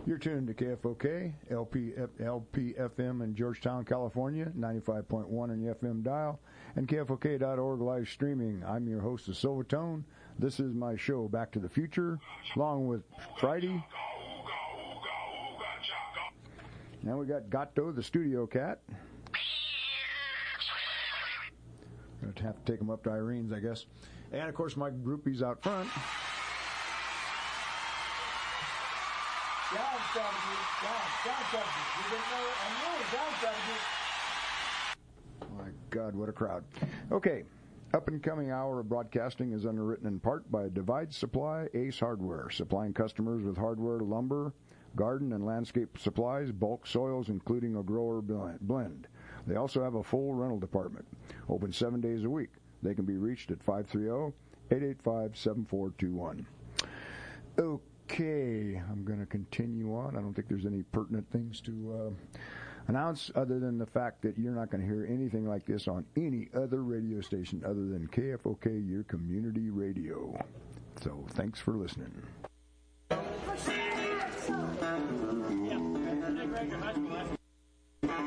You're tuned to KFOK, LPFM in Georgetown, California, 95.1 on the FM dial, and KFOK.org live streaming. I'm your host, the Silvertone. This is my show, Back to the Future, along with Friday. Now we got Gato, the studio cat. Going to have to take him up to Irene's, I guess. And, of course, my groupies out front. Down strategy. You didn't know it. I knew down strategy. My God, what a crowd. Okay, up-and-coming hour of broadcasting is underwritten in part by Divide Supply Ace Hardware, supplying customers with hardware, lumber, garden and landscape supplies, bulk soils, including a grower blend. They also have a full rental department, open 7 days a week. They can be reached at 530-885-7421. Okay, I'm going to continue on. I don't think there's any pertinent things to announce other than the fact that you're not going to hear anything like this on any other radio station other than KFOK, your community radio. So thanks for listening. Yeah.